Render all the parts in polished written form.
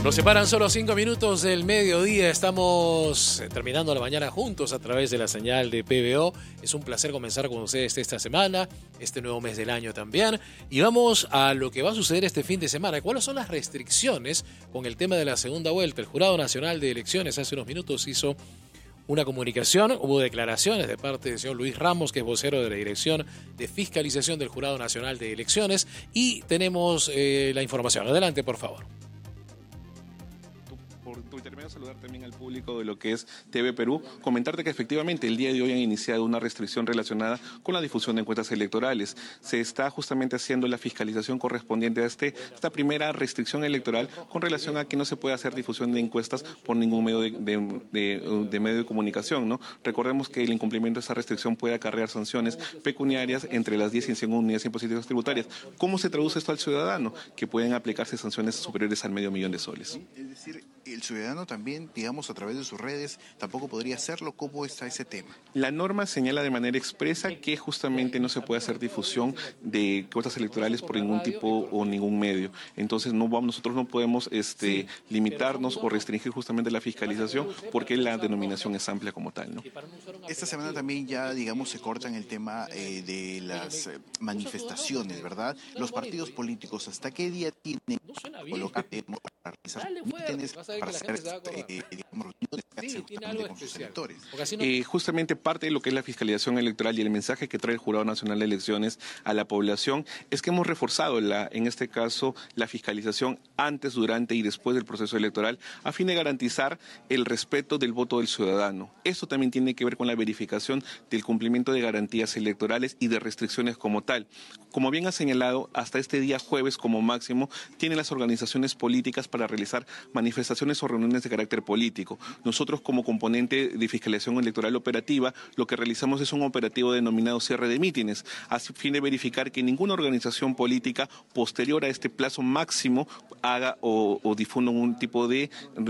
Nos separan solo 5 minutos del mediodía. Estamos terminando la mañana juntos a través de la señal de PBO. Es un placer comenzar con ustedes esta semana, este nuevo mes del año también. Y vamos a lo que va a suceder este fin de semana. ¿Cuáles son las restricciones con el tema de la segunda vuelta? El Jurado Nacional de Elecciones hace unos minutos hizo una comunicación, hubo declaraciones de parte del señor Luis Ramos, que es vocero de la Dirección de Fiscalización del Jurado Nacional de Elecciones, y tenemos la información. Adelante, por favor. Por tu intermedio, saludar también al público de lo que es TV Perú, comentarte que efectivamente el día de hoy han iniciado una restricción relacionada con la difusión de encuestas electorales. Se está justamente haciendo la fiscalización correspondiente a esta primera restricción electoral con relación a que no se puede hacer difusión de encuestas por ningún medio de medio de comunicación, ¿no? Recordemos que el incumplimiento de esa restricción puede acarrear sanciones pecuniarias entre las 10 y 100 unidades impositivas tributarias. ¿Cómo se traduce esto al ciudadano? Que pueden aplicarse sanciones superiores al $500,000 de soles. Es decir, el ciudadano también, digamos, a través de sus redes, tampoco podría hacerlo. ¿Cómo está ese tema? La norma señala de manera expresa que justamente no se puede hacer difusión de encuestas electorales por ningún tipo o ningún medio. Entonces nosotros no podemos limitarnos o restringir justamente la fiscalización porque la denominación es amplia como tal, ¿no? Esta semana también ya, digamos, se cortan el tema de las manifestaciones, ¿verdad? Los partidos políticos, ¿hasta qué día tienen que colocar para realizar mítines, para hacer, digamos, reuniones justamente con sus electores? Justamente parte de lo que es la fiscalización electoral y el mensaje que trae el Jurado Nacional de Elecciones a la población es que hemos reforzado, en este caso, la fiscalización antes, durante y después del proceso electoral a fin de garantizar el respeto del voto del ciudadano. Esto también tiene que ver con la verificación del cumplimiento de garantías electorales y de restricciones como tal. Como bien ha señalado, hasta este día jueves como máximo tienen las organizaciones políticas para realizar manifestaciones o reuniones de carácter político. Nosotros, como componente de fiscalización electoral operativa, lo que realizamos es un operativo denominado cierre de mítines, a fin de verificar que ninguna organización política posterior a este plazo máximo haga o difunda un tipo de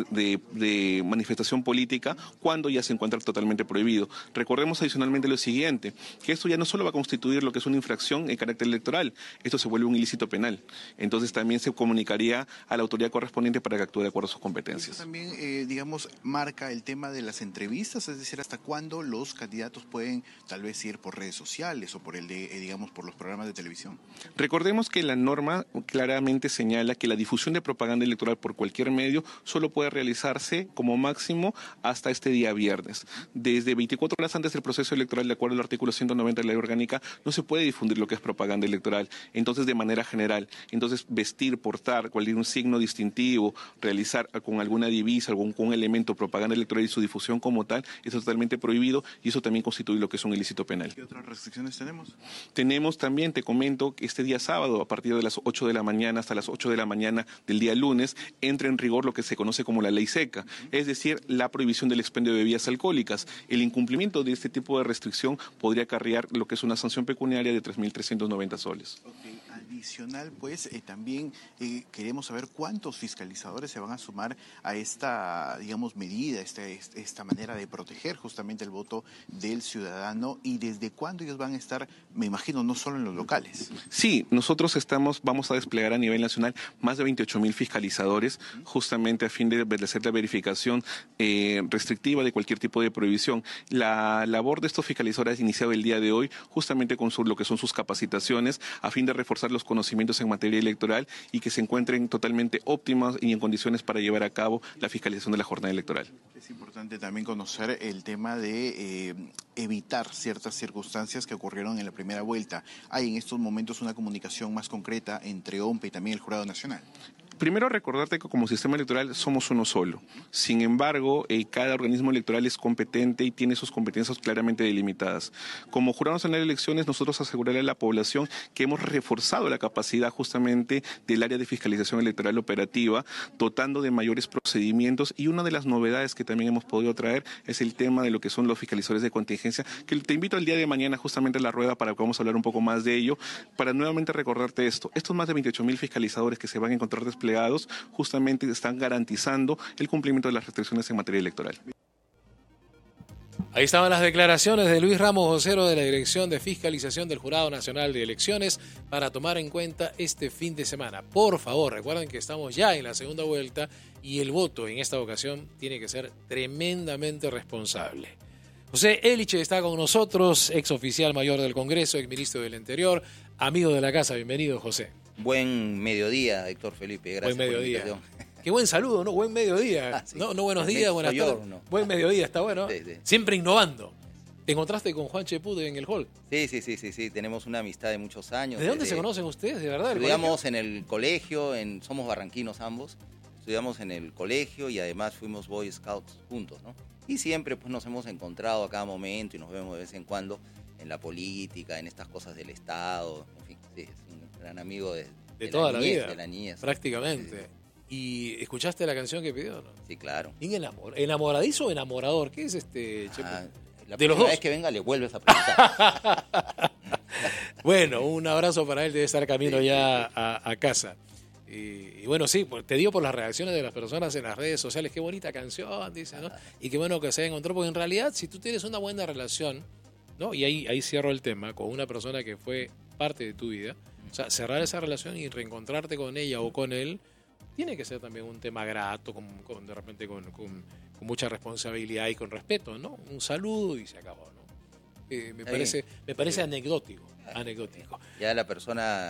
manifestación política cuando ya se encuentra totalmente prohibido. Recordemos adicionalmente lo siguiente, que esto ya no solo va a constituir lo que es una infracción en carácter electoral, esto se vuelve un ilícito penal. Entonces también se comunicaría a la autoridad correspondiente para que actúe de acuerdo a sus competencias. Esto también, digamos, marca el tema de las entrevistas, es decir, hasta cuándo los candidatos pueden tal vez ir por redes sociales o por digamos, por los programas de televisión. Recordemos que la norma claramente señala que la difusión de propaganda electoral por cualquier medio solo puede realizarse como máximo hasta este día viernes. Desde 24 horas antes del proceso electoral, de acuerdo al artículo 190 de la Ley Orgánica, no se puede difundir lo que es propaganda electoral. Entonces, de manera general, vestir, portar cualquier signo distintivo, realizar con alguna divisa, con un elemento propaganda electoral y su difusión como tal, es totalmente prohibido y eso también constituye lo que es un ilícito penal. ¿Qué otras restricciones tenemos? Tenemos también, te comento, que este día sábado, a partir de las 8 de la mañana hasta las 8 de la mañana del día lunes, entra en rigor lo que se conoce como la ley seca, es decir, la prohibición del expendio de bebidas alcohólicas. El incumplimiento de este tipo de restricción podría acarrear lo que es una sanción pecuniaria de 3.390 soles. Okay. Adicional, pues, también queremos saber cuántos fiscalizadores se van a sumar a esta, digamos, medida, esta manera de proteger justamente el voto del ciudadano y desde cuándo ellos van a estar, me imagino, no solo en los locales. Sí, nosotros vamos a desplegar a nivel nacional más de 28,000 fiscalizadores justamente a fin de hacer la verificación restrictiva de cualquier tipo de prohibición. La labor de estos fiscalizadores ha iniciado el día de hoy justamente con lo que son sus capacitaciones a fin de reforzar los conocimientos en materia electoral y que se encuentren totalmente óptimas y en condiciones para llevar a cabo la fiscalización de la jornada electoral. Es importante también conocer el tema de evitar ciertas circunstancias que ocurrieron en la primera vuelta. ¿Hay en estos momentos una comunicación más concreta entre OMPE y también el Jurado Nacional? Primero, recordarte que como sistema electoral somos uno solo. Sin embargo, cada organismo electoral es competente y tiene sus competencias claramente delimitadas. Como Jurado Nacional de Elecciones, nosotros asegurarle a la población que hemos reforzado la capacidad justamente del área de fiscalización electoral operativa, dotando de mayores procedimientos, y una de las novedades que también hemos podido traer es el tema de lo que son los fiscalizadores de contingencia, que te invito el día de mañana justamente a la rueda para que vamos a hablar un poco más de ello, para nuevamente recordarte esto. Estos más de 28,000 fiscalizadores que se van a encontrar desplegados justamente están garantizando el cumplimiento de las restricciones en materia electoral. Ahí estaban las declaraciones de Luis Ramos, vocero de la Dirección de Fiscalización del Jurado Nacional de Elecciones, para tomar en cuenta este fin de semana. Por favor, recuerden que estamos ya en la segunda vuelta y el voto en esta ocasión tiene que ser tremendamente responsable. José Eliche está con nosotros, ex oficial mayor del Congreso, ex ministro del Interior, amigo de la casa. Bienvenido, José. Buen mediodía, Héctor Felipe. Gracias. Buen mediodía. Qué buen saludo, ¿no? Buen mediodía. Sí. No buenos días, buenas tardes. No. Buen mediodía, está bueno. Sí, sí. Siempre innovando. ¿Te encontraste con Juan Chepude en el hall? Sí. Tenemos una amistad de muchos años. ¿De dónde se conocen ustedes, de verdad? Estudiamos en el colegio, somos barranquinos ambos. Estudiamos en el colegio y además fuimos Boy Scouts juntos, ¿no? Y siempre pues nos hemos encontrado a cada momento y nos vemos de vez en cuando en la política, en estas cosas del Estado. En fin, sí, es un gran amigo de toda la niñez, vida. De la niñez. Prácticamente. Sí. ¿Y escuchaste la canción que pidió, no? Sí, claro. ¿Quién enamoradizo o enamorador? ¿Qué es Chepude? La de los próxima dos. vez que venga le vuelves a preguntar. Bueno, un abrazo para él, debe estar camino ya a casa. Y bueno, sí, te digo por las reacciones de las personas en las redes sociales, qué bonita canción, dice, ¿no? Y qué bueno que se encontró, porque en realidad, si tú tienes una buena relación, ¿no? Y ahí cierro el tema, con una persona que fue parte de tu vida, o sea, cerrar esa relación y reencontrarte con ella o con él, tiene que ser también un tema grato, de repente con mucha responsabilidad y con respeto, ¿no? Un saludo y se acabó, ¿no? Me parece anecdótico. Ya la persona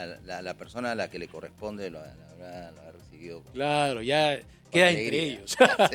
a la que le corresponde lo ha recibido. Claro, ya queda entre ellos.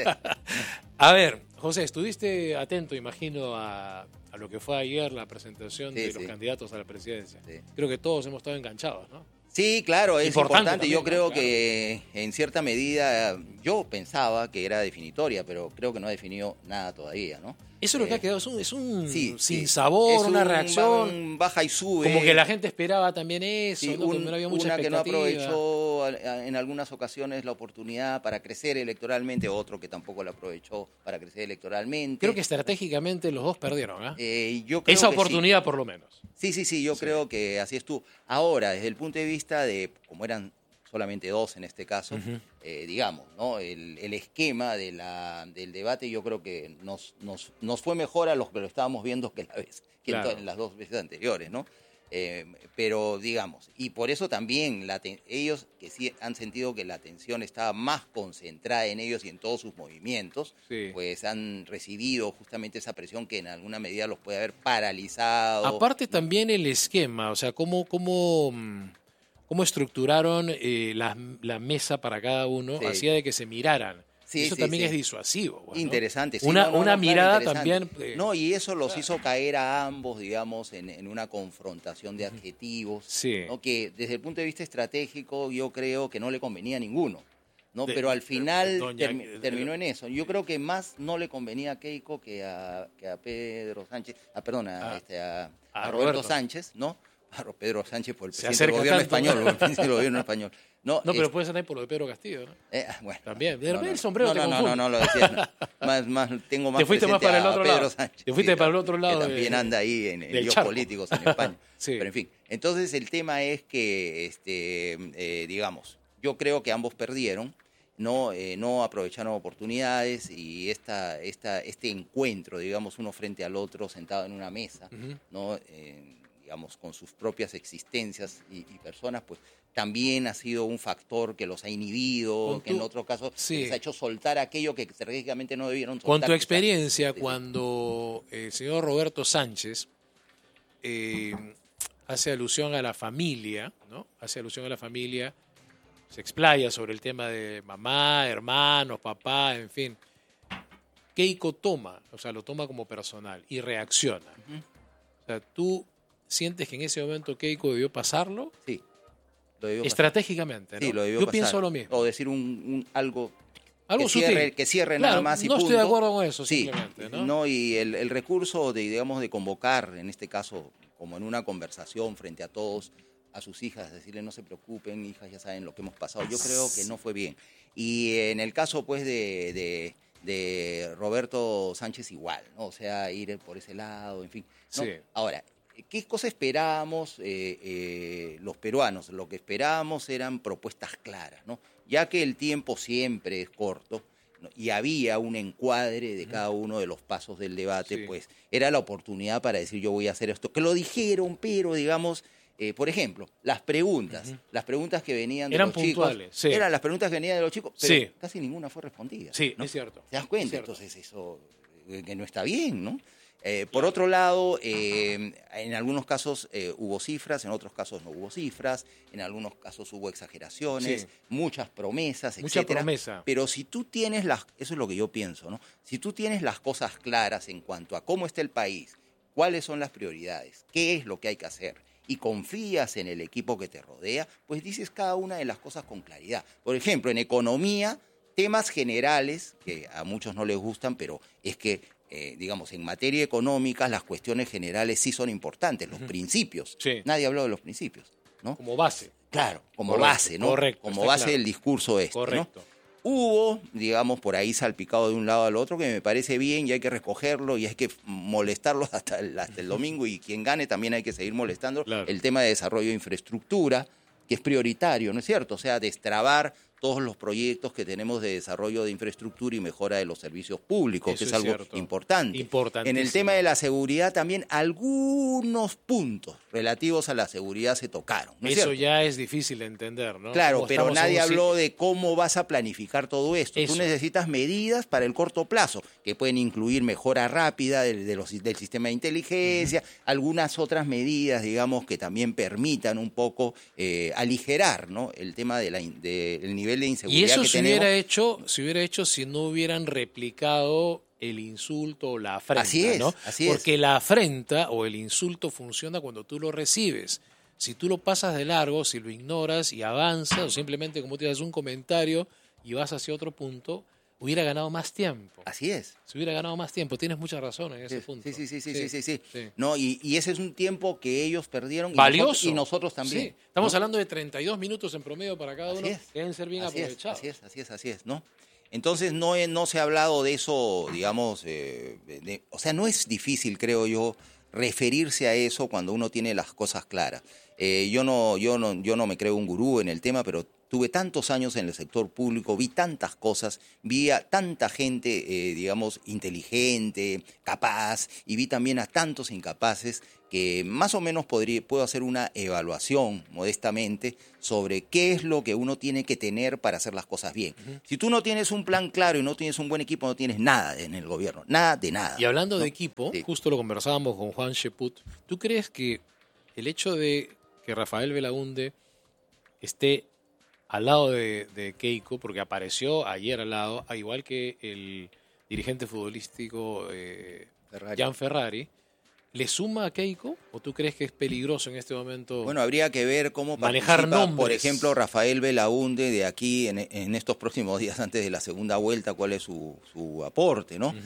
A ver, José, estuviste atento, imagino, a lo que fue ayer la presentación de los candidatos a la presidencia. Sí. Creo que todos hemos estado enganchados, ¿no? Sí, claro, es importante. También, yo creo ¿no? que en cierta medida yo pensaba que era definitoria, pero creo que no ha definido nada todavía, ¿no? Eso es lo que ha quedado, es un sí. sabor, es una reacción. Un baja y sube. Como que la gente esperaba también eso, Sí, ¿no? No había mucha una que no expectativa. aprovechó en algunas ocasiones la oportunidad para crecer electoralmente, otro que tampoco la aprovechó para crecer electoralmente. Creo que estratégicamente los dos perdieron, yo creo esa que oportunidad, por lo menos. Sí, yo creo que así estuvo. Ahora, desde el punto de vista de, como eran solamente dos en este caso, digamos, ¿no? El esquema del debate yo creo que nos fue mejor a los que lo estábamos viendo que en las dos veces anteriores, ¿no? Pero digamos, y por eso también ellos que sí han sentido que la atención estaba más concentrada en ellos y en todos sus movimientos, pues han recibido justamente esa presión que en alguna medida los puede haber paralizado. Aparte también el esquema, o sea, cómo estructuraron la mesa para cada uno, hacía de que se miraran. Eso también es disuasivo. Bueno, interesante. Sí, una mirada también. No, y eso los hizo caer a ambos, digamos, en una confrontación de adjetivos, ¿no? Que desde el punto de vista estratégico yo creo que no le convenía a ninguno, ¿no? Pero al final terminó en eso. Yo creo que más no le convenía a Keiko que a Pedro Sánchez, a Roberto Sánchez, ¿no? A Pedro Sánchez por el presidente del gobierno español. No, pero puede ser también por lo de Pedro Castillo, ¿no? Bueno. También. El sombrero no lo decía. Tengo más te fuiste más para el otro Pedro lado. Sánchez. Te fuiste para el otro lado. Que también anda ahí en líos políticos en España. Pero en fin, entonces el tema es que, digamos, yo creo que ambos perdieron, no aprovecharon oportunidades y este encuentro, digamos, uno frente al otro sentado en una mesa, ¿no? Digamos, con sus propias existencias y personas, pues también ha sido un factor que los ha inhibido, que en otro caso les ha hecho soltar aquello que estratégicamente no debieron soltar. Con tu experiencia, cuando el señor Roberto Sánchez hace alusión a la familia, ¿no? Se explaya sobre el tema de mamá, hermanos, papá, en fin. Keiko lo toma como personal y reacciona. O sea, ¿tú sientes que en ese momento Keiko debió pasarlo? Sí. Lo debió estratégicamente, ¿no? Sí, lo debió Yo pasar. pienso lo mismo. O decir algo sutil. Que cierre nada más y no punto. Estoy de acuerdo con eso, sí, simplemente, ¿no? Y el recurso de convocar, en este caso, como en una conversación frente a todos, a sus hijas, decirle no se preocupen, hijas, ya saben lo que hemos pasado. Yo creo que no fue bien. Y en el caso, pues, de Roberto Sánchez igual, ¿no? O sea, ir por ese lado, en fin, ¿no? Sí. Ahora, ¿qué cosa esperábamos los peruanos? Lo que esperábamos eran propuestas claras, ¿no? Ya que el tiempo siempre es corto ¿no? Y había un encuadre de cada uno de los pasos del debate, pues era la oportunidad para decir yo voy a hacer esto. Que lo dijeron, pero digamos, por ejemplo, las preguntas que venían de eran los puntuales, chicos, eran las preguntas que venían de los chicos, pero casi ninguna fue respondida. Sí, ¿no? es cierto. ¿Te das cuenta? Cierto. Entonces eso que no está bien, ¿no? Por otro lado, en algunos casos hubo cifras, en otros casos no hubo cifras, en algunos casos hubo exageraciones, muchas promesas, mucha etcétera. promesa. Pero si tú tienes eso es lo que yo pienso, ¿no? Si tú tienes las cosas claras en cuanto a cómo está el país, cuáles son las prioridades, qué es lo que hay que hacer, y confías en el equipo que te rodea, pues dices cada una de las cosas con claridad. Por ejemplo, en economía, temas generales, que a muchos no les gustan, pero es que digamos, en materia económica, las cuestiones generales sí son importantes, los principios. Sí. Nadie habló de los principios, ¿no? Como base. Claro, como Correcto, base, ¿no? correcto, Como está base claro. del discurso Correcto. ¿no? Hubo, digamos, por ahí salpicado de un lado al otro, que me parece bien y hay que recogerlo y hay que molestarlos hasta el domingo, y quien gane también hay que seguir molestando. Claro. El tema de desarrollo de infraestructura, que es prioritario, ¿no es cierto? O sea, destrabar todos los proyectos que tenemos de desarrollo de infraestructura y mejora de los servicios públicos, Eso que es es algo cierto. importante. Importantísimo. En el tema de la seguridad también algunos puntos relativos a la seguridad se tocaron, ¿no es Eso cierto? ya es difícil de entender, ¿no? Claro, Como pero estamos en nadie un habló de cómo vas a planificar todo esto. Eso. Tú necesitas medidas para el corto plazo, que pueden incluir mejora rápida del sistema de inteligencia, algunas otras medidas, digamos, que también permitan un poco aligerar, ¿no?, el tema del nivel de inseguridad Y eso que se tenemos. hubiera hecho si no hubieran replicado el insulto o la afrenta, Así es, ¿no? así es. Porque la afrenta o el insulto funciona cuando tú lo recibes. Si tú lo pasas de largo, si lo ignoras y avanzas, o simplemente como te haces un comentario y vas hacia otro punto, hubiera ganado más tiempo. Así es. Se hubiera ganado más tiempo. Tienes mucha razón en ese punto. Sí. No, y ese es un tiempo que ellos perdieron Valioso. y nosotros también. Sí. Estamos ¿no? hablando de 32 minutos en promedio para cada Así uno, es. que deben ser bien Así es, aprovechados. así es, ¿no? Entonces no se ha hablado de eso, digamos, o sea, no es difícil, creo yo, referirse a eso cuando uno tiene las cosas claras. Yo no me creo un gurú en el tema, pero tuve tantos años en el sector público, vi tantas cosas, vi a tanta gente, digamos, inteligente, capaz, y vi también a tantos incapaces que más o menos puedo hacer una evaluación modestamente sobre qué es lo que uno tiene que tener para hacer las cosas bien. Si tú no tienes un plan claro y no tienes un buen equipo, no tienes nada en el gobierno, nada de nada. Y hablando ¿no? de equipo, Sí. justo lo conversábamos con Juan Sheput, ¿tú crees que el hecho de que Rafael Belaúnde esté al lado de Keiko, porque apareció ayer al lado, al igual que el dirigente futbolístico Gian Ferrari, ¿le suma a Keiko o tú crees que es peligroso en este momento? Bueno, habría que ver cómo Manejar participa, nombres. por ejemplo, Rafael Belaúnde de aquí en estos próximos días antes de la segunda vuelta, cuál es su aporte, ¿no?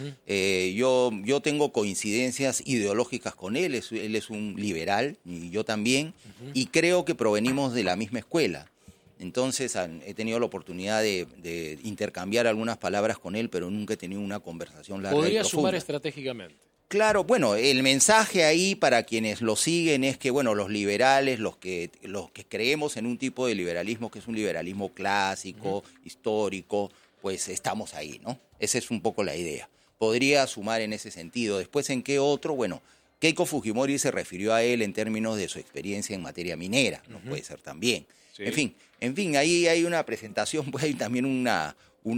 Yo tengo coincidencias ideológicas con él es un liberal, y yo también, y creo que provenimos de la misma escuela. Entonces he tenido la oportunidad de intercambiar algunas palabras con él, pero nunca he tenido una conversación larga y ¿Podría profunda. sumar estratégicamente? Claro, bueno, el mensaje ahí para quienes lo siguen es que, bueno, los liberales, los que creemos en un tipo de liberalismo que es un liberalismo clásico, histórico, pues estamos ahí, ¿no? Esa es un poco la idea. Podría sumar en ese sentido. Después, ¿en qué otro? Bueno, Keiko Fujimori se refirió a él en términos de su experiencia en materia minera, ¿no? Puede ser también. Sí. En fin, ahí hay una presentación, pues hay también una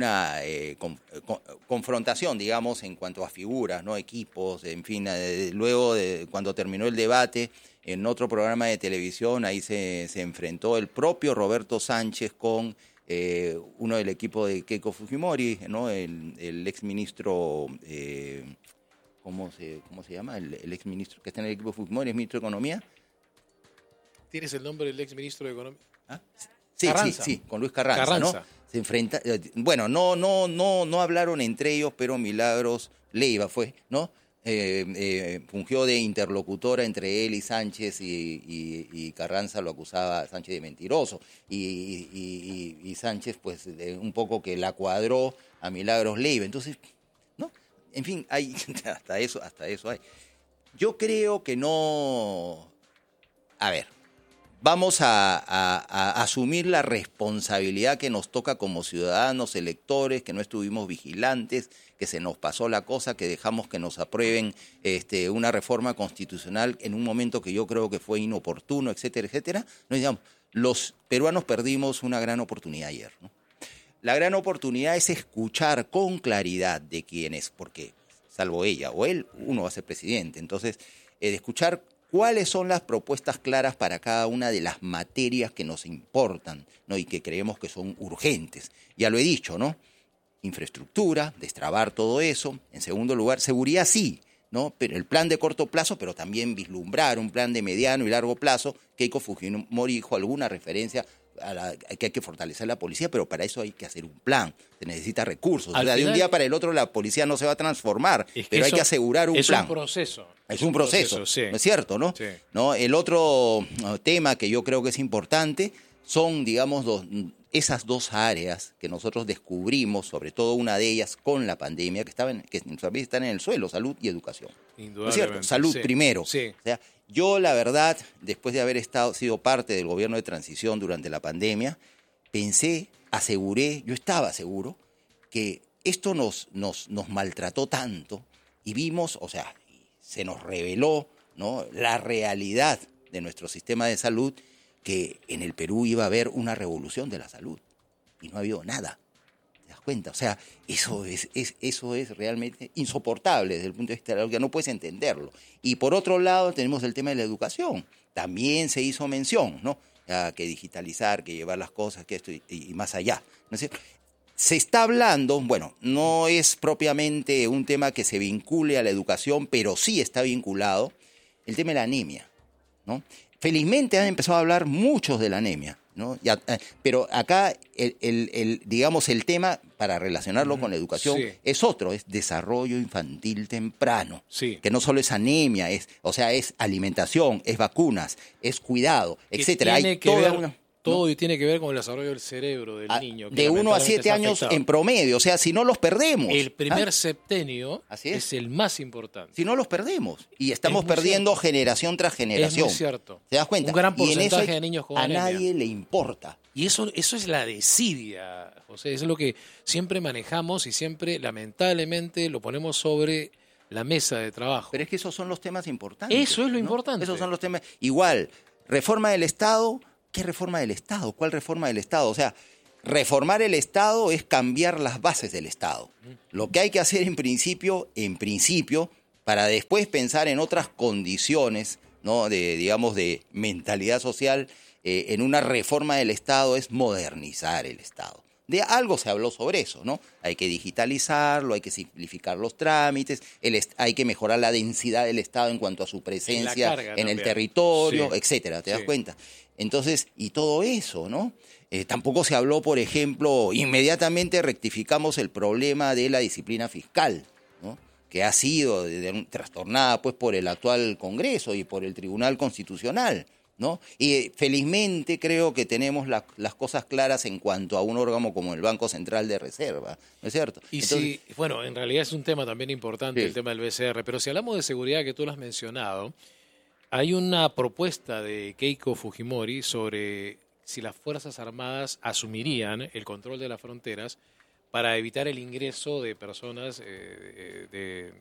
confrontación, digamos, en cuanto a figuras, ¿no? Equipos, en fin, luego cuando terminó el debate, en otro programa de televisión, ahí se enfrentó el propio Roberto Sánchez con uno del equipo de Keiko Fujimori, ¿no? El exministro, ¿cómo se llama? El exministro que está en el equipo de Fujimori, es ministro de Economía. ¿Tienes el nombre del exministro de Economía? ¿Ah? Carranza. Sí, con Luis Carranza, ¿no? Se enfrenta, bueno, no hablaron entre ellos, pero Milagros Leiva fue, ¿no? Fungió de interlocutora entre él y Sánchez, y Carranza lo acusaba a Sánchez de mentiroso, y Sánchez, pues, un poco que la cuadró a Milagros Leiva. Entonces, ¿no? En fin, hay hasta eso hay. Yo creo que no. A ver. vamos a asumir la responsabilidad que nos toca como ciudadanos, electores, que no estuvimos vigilantes, que se nos pasó la cosa, que dejamos que nos aprueben una reforma constitucional en un momento que yo creo que fue inoportuno, etcétera, etcétera. Nos digamos, los peruanos perdimos una gran oportunidad ayer, ¿no? La gran oportunidad es escuchar con claridad de quienes, porque salvo ella o él, uno va a ser presidente. Entonces, de escuchar cuáles son las propuestas claras para cada una de las materias que nos importan, ¿no? Y que creemos que son urgentes. Ya lo he dicho, ¿no? Infraestructura, destrabar todo eso. En segundo lugar, seguridad sí, ¿no? Pero el plan de corto plazo, pero también vislumbrar un plan de mediano y largo plazo. Keiko Fujimori dijo alguna referencia a que hay que fortalecer la policía, pero para eso hay que hacer un plan, se necesita recursos. O sea, de un día para el otro la policía no se va a transformar, pero hay que asegurar un plan. Es un proceso. Es un proceso, sí. ¿no es cierto? ¿No? Sí. ¿No? El otro tema que yo creo que es importante son, digamos, esas dos áreas que nosotros descubrimos, sobre todo una de ellas con la pandemia, que todavía están en el suelo, salud y educación. Indudablemente. ¿No es cierto? Salud primero. Sí. O sea, yo, la verdad, después de haber sido parte del gobierno de transición durante la pandemia, yo estaba seguro que esto nos maltrató tanto y vimos, o sea, se nos reveló, ¿no?, la realidad de nuestro sistema de salud, que en el Perú iba a haber una revolución de la salud y no ha habido nada. ¿Te das cuenta? O sea, eso es realmente insoportable desde el punto de vista de la lógica, no puedes entenderlo. Y por otro lado tenemos el tema de la educación. También se hizo mención, ¿no?, que digitalizar, que llevar las cosas, que esto y más allá, ¿no es cierto? Se está hablando, bueno, no es propiamente un tema que se vincule a la educación, pero sí está vinculado el tema de la anemia, ¿no? Felizmente han empezado a hablar muchos de la anemia, ¿no? Pero acá digamos el tema, para relacionarlo con la educación, sí, es otro, es desarrollo infantil temprano, sí, que no solo es anemia, es alimentación, es vacunas, es cuidado, etcétera. Hay todo y tiene que ver con el desarrollo del cerebro del niño. De 1 a 7 años en promedio, o sea, si no los perdemos. El primer septenio Así es el más importante. Si no los perdemos. Y estamos perdiendo generación tras generación. Es muy cierto. ¿Te das cuenta? Un gran porcentaje de niños con anemia. A anemia. nadie le importa. Y eso es la desidia, José. Eso es lo que siempre manejamos y siempre, lamentablemente, lo ponemos sobre la mesa de trabajo. Pero es que esos son los temas importantes. Eso es lo ¿no? importante. Esos son los temas. Igual, reforma del Estado. ¿Qué reforma del Estado? ¿Cuál reforma del Estado? O sea, reformar el Estado es cambiar las bases del Estado. Lo que hay que hacer en principio, para después pensar en otras condiciones, ¿no?, de mentalidad social, en una reforma del Estado, es modernizar el Estado. De algo se habló sobre eso, ¿no? Hay que digitalizarlo, hay que simplificar los trámites, hay que mejorar la densidad del Estado en cuanto a su presencia en el territorio, sí, etcétera. ¿Te das sí. cuenta? Entonces, y todo eso, ¿no? Tampoco se habló, por ejemplo, inmediatamente rectificamos el problema de la disciplina fiscal, ¿no?, que ha sido trastornada pues por el actual Congreso y por el Tribunal Constitucional, ¿no? Y felizmente creo que tenemos las cosas claras en cuanto a un órgano como el Banco Central de Reserva, ¿no es cierto? Y entonces, bueno, en realidad es un tema también importante, sí, el tema del BCR, pero si hablamos de seguridad, que tú lo has mencionado, hay una propuesta de Keiko Fujimori sobre si las Fuerzas Armadas asumirían el control de las fronteras para evitar el ingreso de personas de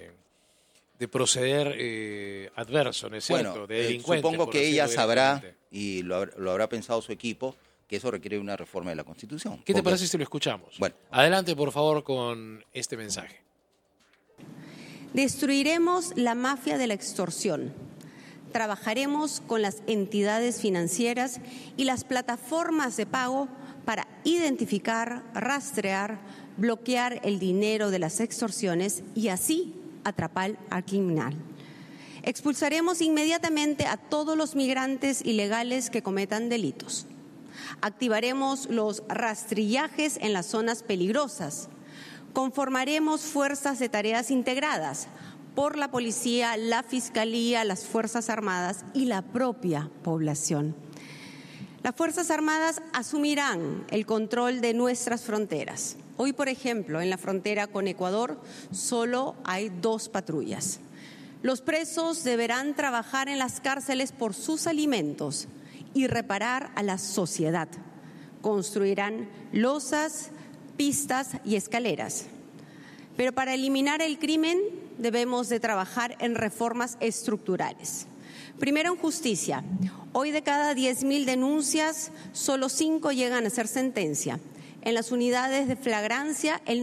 proceder adverso, ¿no es cierto? bueno, de delincuentes. supongo que por ella decirlo sabrá, directamente. y lo habrá pensado su equipo, que eso requiere una reforma de la Constitución. ¿Qué te parece si lo escuchamos? Bueno. Adelante, por favor, con este mensaje. Destruiremos la mafia de la extorsión. Trabajaremos con las entidades financieras y las plataformas de pago para identificar, rastrear, bloquear el dinero de las extorsiones y así atrapar al criminal. Expulsaremos inmediatamente a todos los migrantes ilegales que cometan delitos. Activaremos los rastrillajes en las zonas peligrosas. Conformaremos fuerzas de tareas integradas por la policía, la fiscalía, las Fuerzas Armadas y la propia población. Las Fuerzas Armadas asumirán el control de nuestras fronteras. Hoy, por ejemplo, en la frontera con Ecuador solo hay 2 patrullas. Los presos deberán trabajar en las cárceles por sus alimentos y reparar a la sociedad. Construirán losas, pistas y escaleras. Pero para eliminar el crimen debemos de trabajar en reformas estructurales. Primero, en justicia. Hoy de cada 10.000 denuncias, solo 5 llegan a ser sentencia. En las unidades de flagrancia, el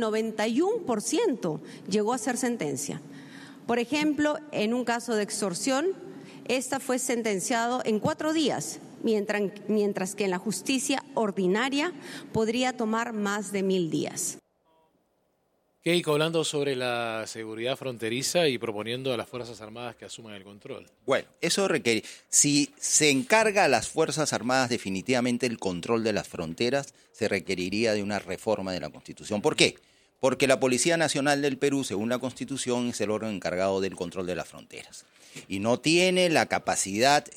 91% llegó a ser sentencia. Por ejemplo, en un caso de extorsión, esta fue sentenciado en 4 días, mientras que en la justicia ordinaria podría tomar más de 1.000 días. Keiko, hablando sobre la seguridad fronteriza y proponiendo a las Fuerzas Armadas que asuman el control. Bueno, eso requiere, si se encarga a las Fuerzas Armadas definitivamente el control de las fronteras, se requeriría de una reforma de la Constitución. ¿Por qué? Porque la Policía Nacional del Perú, según la Constitución, es el órgano encargado del control de las fronteras. Y no tiene la capacidad,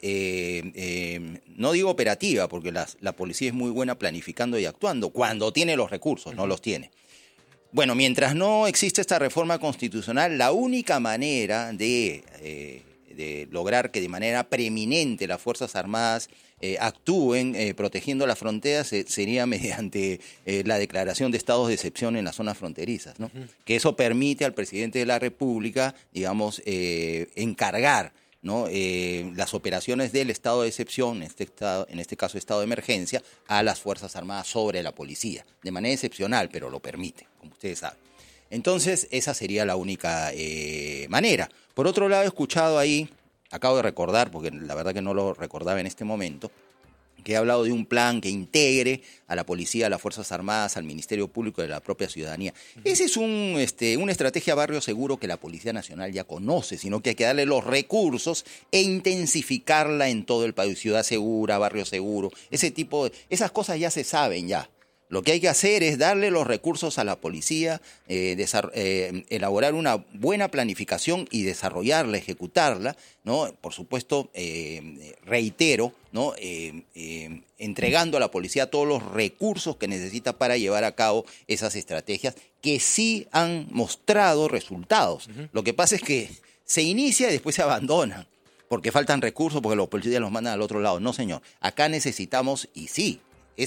no digo operativa, porque la policía es muy buena planificando y actuando, cuando tiene los recursos, no los tiene. Bueno, mientras no existe esta reforma constitucional, la única manera de lograr que de manera preeminente las Fuerzas Armadas actúen protegiendo las fronteras sería mediante la declaración de estados de excepción en las zonas fronterizas, ¿no? Que eso permite al presidente de la República, digamos, encargar, ¿no?, las operaciones del estado de excepción, en este caso estado de emergencia, a las Fuerzas Armadas sobre la policía, de manera excepcional, pero lo permite, como ustedes saben. Entonces, esa sería la única manera. Por otro lado, he escuchado ahí, acabo de recordar, porque la verdad que no lo recordaba en este momento, que he hablado de un plan que integre a la policía, a las Fuerzas Armadas, al Ministerio Público y a la propia ciudadanía. Ese es una estrategia barrio seguro que la Policía Nacional ya conoce, sino que hay que darle los recursos e intensificarla en todo el país. Ciudad segura, barrio seguro, esas cosas ya se saben ya. Lo que hay que hacer es darle los recursos a la policía, elaborar una buena planificación y desarrollarla, ejecutarla, ¿no? Por supuesto, reitero, ¿no?, entregando a la policía todos los recursos que necesita para llevar a cabo esas estrategias que sí han mostrado resultados. Lo que pasa es que se inicia y después se abandona, porque faltan recursos, porque los policías los mandan al otro lado. No, señor, acá necesitamos, y sí,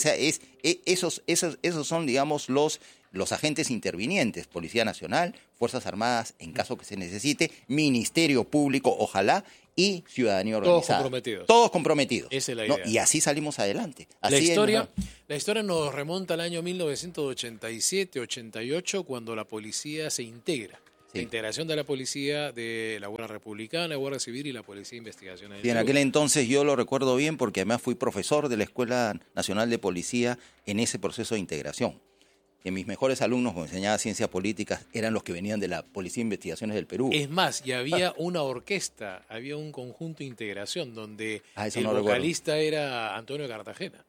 esos son, digamos, los agentes intervinientes, Policía Nacional, Fuerzas Armadas, en caso que se necesite, Ministerio Público, ojalá, y ciudadanía organizada. Todos comprometidos. Esa es la idea. ¿No? Y así salimos adelante. La historia nos remonta al año 1987-88, cuando la policía se integra. Sí. La integración de la policía de la Guardia Republicana, la Guardia Civil y la Policía de Investigación. Sí, en aquel entonces yo lo recuerdo bien porque además fui profesor de la Escuela Nacional de Policía en ese proceso de integración. Que mis mejores alumnos, cuando enseñaba ciencias políticas, eran los que venían de la Policía de Investigaciones del Perú. Es más, y había una orquesta, había un conjunto de integración donde el vocalista era Antonio Cartagena.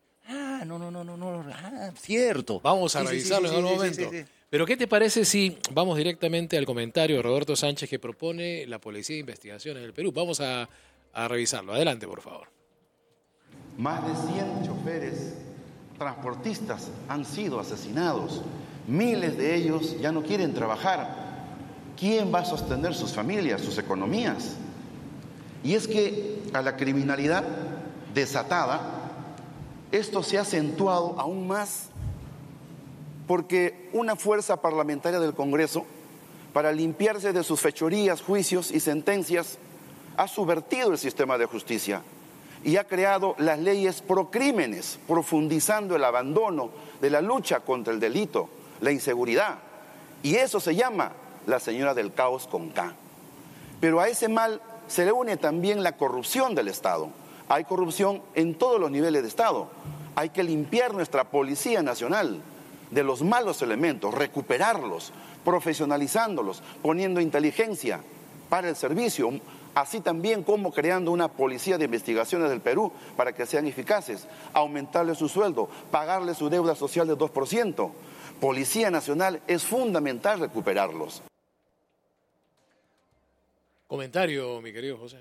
Cierto. Vamos a revisarlo en algún momento. Sí. Pero ¿qué te parece si vamos directamente al comentario de Roberto Sánchez que propone la Policía de Investigaciones del Perú? Vamos a revisarlo. Adelante, por favor. Más de 100 choferes transportistas han sido asesinados. Miles de ellos ya no quieren trabajar. ¿Quién va a sostener sus familias, sus economías? Y es que a la criminalidad desatada, esto se ha acentuado aún más porque una fuerza parlamentaria del Congreso, para limpiarse de sus fechorías, juicios y sentencias, ha subvertido el sistema de justicia y ha creado las leyes procrímenes, profundizando el abandono de la lucha contra el delito, la inseguridad. Y eso se llama la señora del caos con K. Pero a ese mal se le une también la corrupción del Estado. Hay corrupción en todos los niveles de Estado. Hay que limpiar nuestra Policía Nacional de los malos elementos, recuperarlos, profesionalizándolos, poniendo inteligencia para el servicio, así también como creando una Policía de Investigaciones del Perú para que sean eficaces, aumentarles su sueldo, pagarles su deuda social de 2%. Policía Nacional es fundamental recuperarlos. Comentario, mi querido José.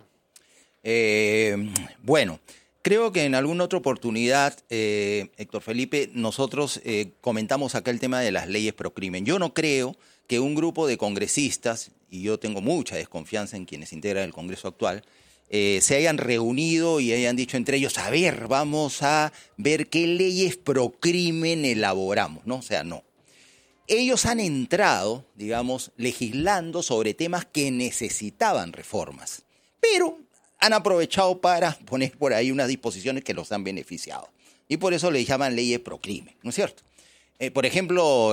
Bueno, creo que en alguna otra oportunidad, Héctor Felipe, nosotros comentamos acá el tema de las leyes procrimen. Yo no creo que un grupo de congresistas, y yo tengo mucha desconfianza en quienes integran el Congreso actual, se hayan reunido y hayan dicho entre ellos, a ver, vamos a ver qué leyes pro crimen elaboramos, ¿no? O sea, no. Ellos han entrado, digamos, legislando sobre temas que necesitaban reformas, pero han aprovechado para poner por ahí unas disposiciones que los han beneficiado. Y por eso les llaman leyes pro crimen, ¿no es cierto? Por ejemplo,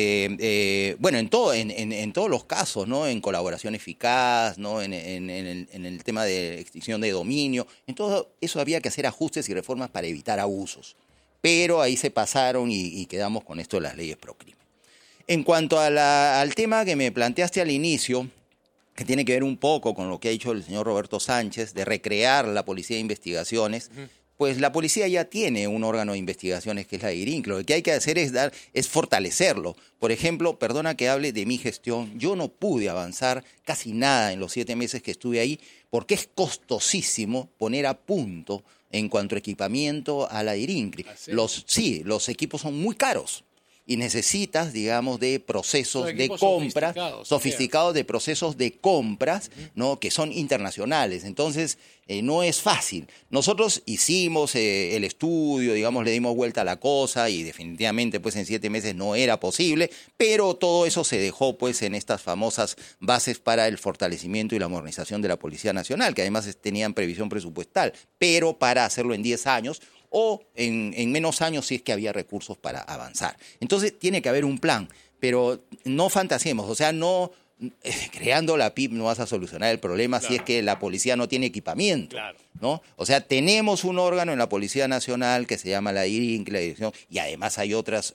bueno, en todos los casos, ¿no? En colaboración eficaz, ¿no? En el tema de extinción de dominio, en todo eso había que hacer ajustes y reformas para evitar abusos. Pero ahí se pasaron y quedamos con esto de las leyes pro crimen. En cuanto al tema que me planteaste al inicio, que tiene que ver un poco con lo que ha dicho el señor Roberto Sánchez, de recrear la Policía de Investigaciones, pues la policía ya tiene un órgano de investigaciones que es la IRINC. Lo que hay que hacer es fortalecerlo. Por ejemplo, perdona que hable de mi gestión, yo no pude avanzar casi nada en los 7 meses que estuve ahí porque es costosísimo poner a punto en cuanto a equipamiento a la IRINC. Los equipos son muy caros. Y necesitas, digamos, de procesos de compras sofisticados, de procesos de compras, ¿no? Que son internacionales. Entonces, no es fácil. Nosotros hicimos el estudio, digamos, le dimos vuelta a la cosa y definitivamente, pues, en 7 meses no era posible, pero todo eso se dejó, pues, en estas famosas bases para el fortalecimiento y la modernización de la Policía Nacional, que además tenían previsión presupuestal, pero para hacerlo en 10 años, o en menos años si es que había recursos para avanzar. Entonces tiene que haber un plan, pero no fantasiemos, o sea, no creando la PIP no vas a solucionar el problema si es que la policía no tiene equipamiento, ¿no? O sea, tenemos un órgano en la Policía Nacional que se llama la IRINC, la dirección, y además hay otros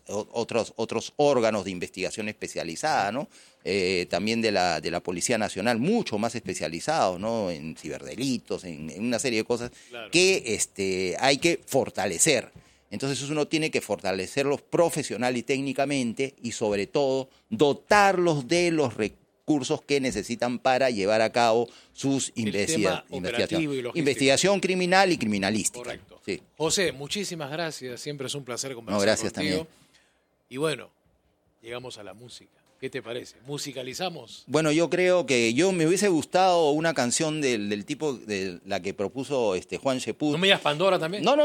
órganos de investigación especializada, ¿no? También de la Policía Nacional, mucho más especializados, ¿no? En ciberdelitos, en una serie de cosas que hay que fortalecer. Entonces uno tiene que fortalecerlos profesional y técnicamente y sobre todo dotarlos de los recursos que necesitan para llevar a cabo sus investigaciones. Investigación criminal y criminalística. Correcto. Sí. José, muchísimas gracias. Siempre es un placer conversar gracias contigo. también. Y bueno, llegamos a la música. ¿Qué te parece? ¿Musicalizamos? Bueno, yo creo que me hubiese gustado una canción del tipo de la que propuso Juan Cheput. ¿No me digas Pandora también? No,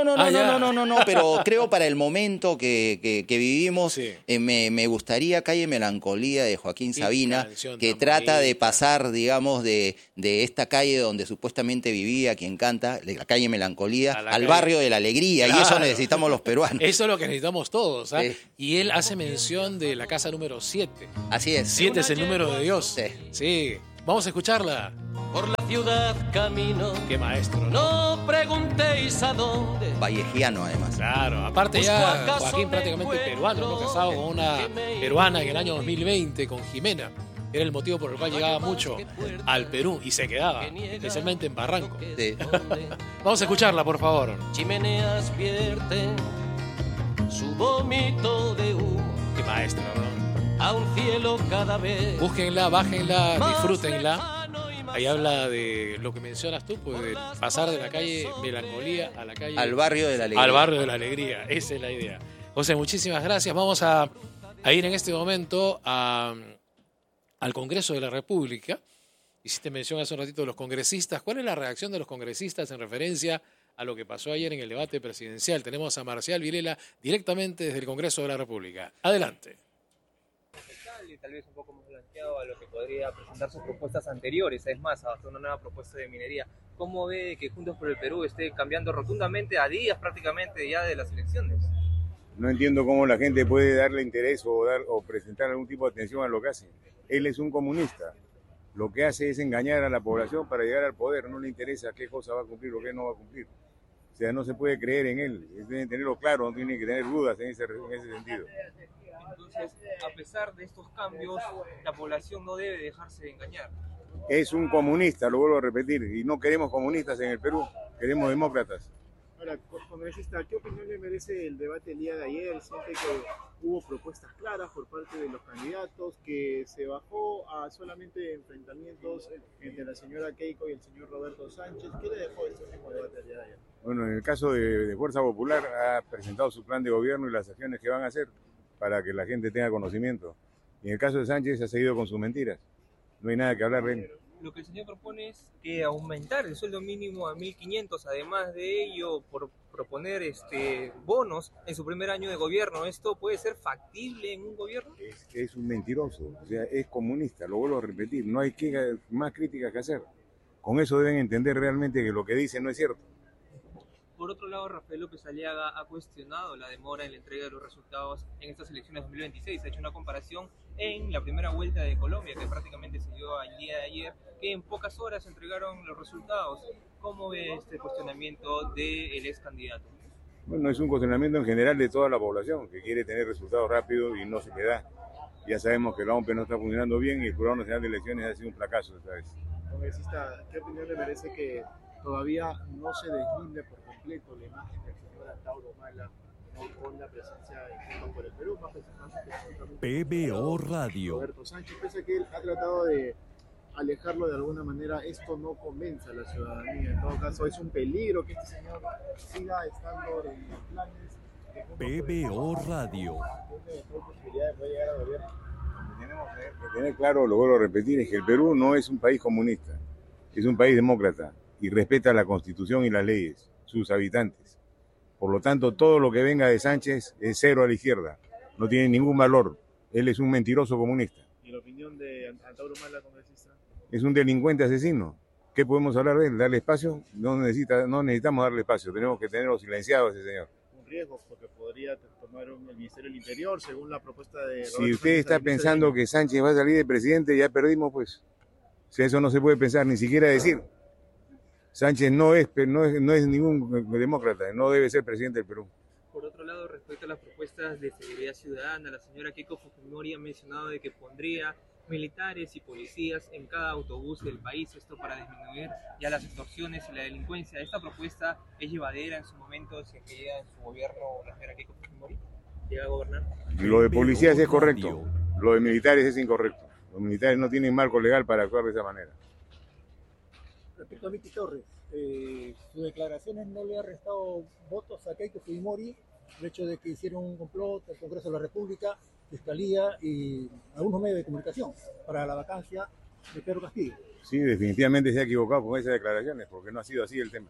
pero creo para el momento que vivimos, me gustaría Calle Melancolía de Joaquín Sabina, que trata de pasar, digamos, de esta calle donde supuestamente vivía quien canta, la calle Melancolía, al barrio de la Alegría, y eso necesitamos los peruanos. Eso es lo que necesitamos todos, ¿eh? Sí. Y él hace mención de la casa número 7. Así es. 7 es el número de Dios. Sí. Vamos a escucharla. Por la ciudad camino. Qué maestro, No preguntéis a dónde. Vallejiano, además. Claro, aparte ya Joaquín prácticamente peruano, ¿no? Casado con una peruana en el año 2020, con Jimena. Era el motivo por el cual llegaba mucho al Perú y se quedaba, especialmente en Barranco. Sí. Vamos a escucharla, por favor. Chimeneas vierten su vómito de humo. Qué maestro, ¿no? A un cielo cada vez. Búsquenla, bájenla, disfrútenla. Ahí habla de lo que mencionas tú, pues de pasar de la calle Melancolía a la calle... Al barrio de la Alegría. Al barrio de la Alegría, esa es la idea. José, muchísimas gracias. Vamos a ir en este momento al Congreso de la República. Hiciste mención hace un ratito de los congresistas. ¿Cuál es la reacción de los congresistas en referencia a lo que pasó ayer en el debate presidencial? Tenemos a Marcial Vilela directamente desde el Congreso de la República. Adelante. Tal vez un poco más blanqueado a lo que podría presentar sus propuestas anteriores, es más, hasta una nueva propuesta de minería. ¿Cómo ve que Juntos por el Perú esté cambiando rotundamente a días prácticamente ya de las elecciones? No entiendo cómo la gente puede darle interés o presentar algún tipo de atención a lo que hace. Él es un comunista. Lo que hace es engañar a la población para llegar al poder. No le interesa qué cosa va a cumplir o qué no va a cumplir. O sea, no se puede creer en él. Él tiene que tenerlo claro, no tiene que tener dudas en ese sentido. Entonces, a pesar de estos cambios, la población no debe dejarse de engañar. Es un comunista, lo vuelvo a repetir, y no queremos comunistas en el Perú, queremos demócratas. Ahora, congresista, ¿qué opinión le merece el debate el día de ayer? ¿Siente que hubo propuestas claras por parte de los candidatos, que se bajó a solamente enfrentamientos entre la señora Keiko y el señor Roberto Sánchez? ¿Qué le dejó este último debate el día de ayer? Bueno, en el caso de Fuerza Popular ha presentado su plan de gobierno y las acciones que van a hacer para que la gente tenga conocimiento. Y en el caso de Sánchez ha seguido con sus mentiras. No hay nada que hablar de él. Lo que el señor propone es que aumentar el sueldo mínimo a 1.500, además de ello, por proponer bonos en su primer año de gobierno. ¿Esto puede ser factible en un gobierno? Es un mentiroso, o sea, es comunista, lo vuelvo a repetir, no hay más críticas que hacer. Con eso deben entender realmente que lo que dicen no es cierto. Por otro lado, Rafael López Aliaga ha cuestionado la demora en la entrega de los resultados en estas elecciones 2026. Ha hecho una comparación en la primera vuelta de Colombia, que prácticamente se dio el día de ayer, que en pocas horas entregaron los resultados. ¿Cómo ve este cuestionamiento del ex candidato? Bueno, es un cuestionamiento en general de toda la población, que quiere tener resultados rápidos y no se le da. Ya sabemos que la OMP no está funcionando bien y el Jurado Nacional de Elecciones ha sido un fracaso esta vez. Congresista, ¿qué opinión le merece que todavía no se deslinde por completo la imagen del señor Antauro Humala, ¿no?, con la presencia en Juntos por el Perú, más precisamente PBO Radio? Roberto Sánchez, pese a que él ha tratado de alejarlo de alguna manera, esto no convence a la ciudadanía. En todo caso, es un peligro que este señor siga estando en los planes de PBO Radio. Tenemos que tener claro, lo vuelvo a repetir, es que el Perú no es un país comunista, es un país demócrata y respeta la Constitución y las leyes, sus habitantes. Por lo tanto, todo lo que venga de Sánchez es cero a la izquierda, no tiene ningún valor. Él es un mentiroso comunista. ¿Y la opinión de Antauro Humala, congresista? Es un delincuente asesino. ¿Qué podemos hablar de él? ¿Darle espacio? No necesitamos darle espacio, tenemos que tenerlo silenciado a ese señor. Un riesgo, porque podría tomar el Ministerio del Interior, según la propuesta de Roberto Si usted está pensando que Sánchez va a salir de presidente, ya perdimos, pues. O sea, eso no se puede pensar, ni siquiera decir. Sánchez no es ningún demócrata, no debe ser presidente del Perú. Por otro lado, respecto a las propuestas de seguridad ciudadana, la señora Keiko Fujimori ha mencionado de que pondría militares y policías en cada autobús del país, esto para disminuir ya las extorsiones y la delincuencia. ¿Esta propuesta es llevadera en su momento si es que llega en su gobierno la señora Keiko Fujimori? ¿Llega a gobernar? Lo de policías es correcto, lo de militares es incorrecto. Los militares no tienen marco legal para actuar de esa manera. Respecto a Miki Torres, sus declaraciones no le ha restado votos a Keiko Fujimori, el hecho de que hicieron un complot al Congreso de la República, Fiscalía y algunos medios de comunicación para la vacancia de Pedro Castillo. Sí, definitivamente se ha equivocado con esas declaraciones, porque no ha sido así el tema.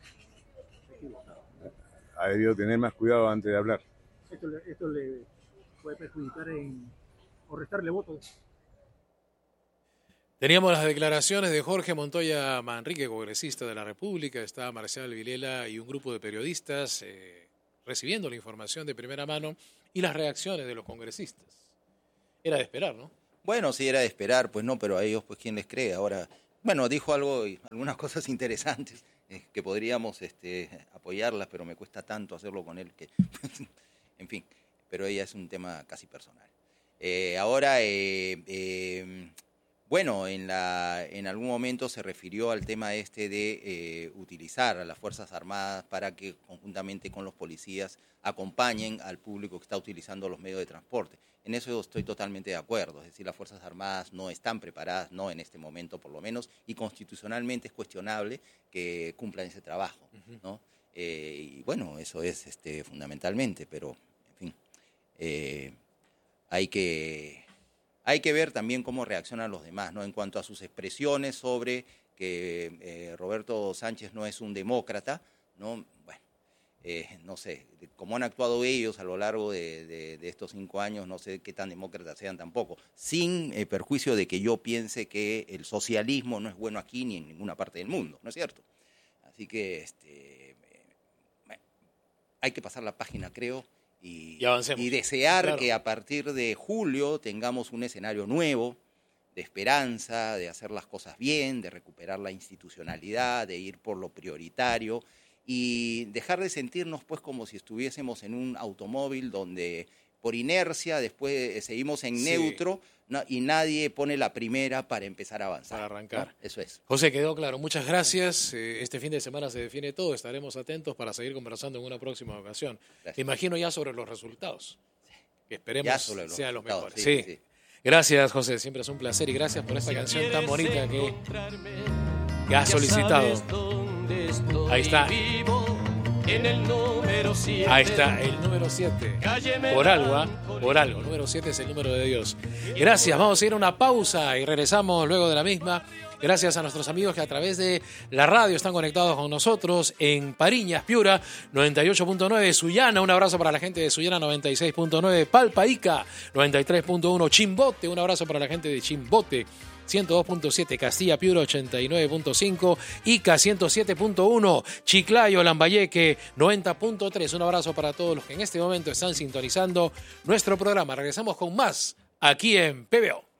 Ha debido tener más cuidado antes de hablar. Esto le puede perjudicar o restarle votos. Teníamos las declaraciones de Jorge Montoya Manrique, congresista de la República, está Marcial Vilela y un grupo de periodistas recibiendo la información de primera mano y las reacciones de los congresistas. Era de esperar, ¿no? Bueno, sí, era de esperar, pues no, pero a ellos, pues, ¿quién les cree? Ahora, bueno, dijo algunas cosas interesantes que podríamos apoyarlas, pero me cuesta tanto hacerlo con él que, en fin, pero ella es un tema casi personal. Ahora, bueno, en algún momento se refirió al tema de utilizar a las Fuerzas Armadas para que conjuntamente con los policías acompañen al público que está utilizando los medios de transporte. En eso estoy totalmente de acuerdo, es decir, las Fuerzas Armadas no están preparadas, no en este momento por lo menos, y constitucionalmente es cuestionable que cumplan ese trabajo, ¿no? Y bueno, eso es fundamentalmente, pero en fin, hay que ver también cómo reaccionan los demás, ¿no? En cuanto a sus expresiones sobre que Roberto Sánchez no es un demócrata, ¿no? Bueno, no sé, cómo han actuado ellos a lo largo de estos 5 años, no sé qué tan demócratas sean tampoco, sin perjuicio de que yo piense que el socialismo no es bueno aquí ni en ninguna parte del mundo, ¿no es cierto? Así que bueno, hay que pasar la página, creo, y desear, claro, que a partir de julio tengamos un escenario nuevo, de esperanza, de hacer las cosas bien, de recuperar la institucionalidad, de ir por lo prioritario y dejar de sentirnos pues como si estuviésemos en un automóvil donde por inercia después seguimos en neutro, ¿no? Y nadie pone la primera para empezar a avanzar. Para arrancar. ¿No? Eso es. José, quedó claro. Muchas gracias. Este fin de semana se define todo. Estaremos atentos para seguir conversando en una próxima ocasión. Gracias. Te imagino ya sobre los resultados. Que esperemos sean los mejores. Sí. Gracias, José. Siempre es un placer y gracias por esta canción tan bonita que has solicitado. Ahí está. En el número 7. Ahí está, el número 7. Por algo. El número 7 es el número de Dios. Gracias, vamos a ir a una pausa y regresamos luego de la misma. Gracias a nuestros amigos que a través de la radio están conectados con nosotros en Pariñas, Piura, 98.9, Sullana, un abrazo para la gente de Sullana, 96.9, Palpa, Ica, 93.1, Chimbote, un abrazo para la gente de Chimbote, 102.7, Castilla, Piura, 89.5, Ica, 107.1, Chiclayo, Lambayeque, 90.3. Un abrazo para todos los que en este momento están sintonizando nuestro programa. Regresamos con más aquí en PBO.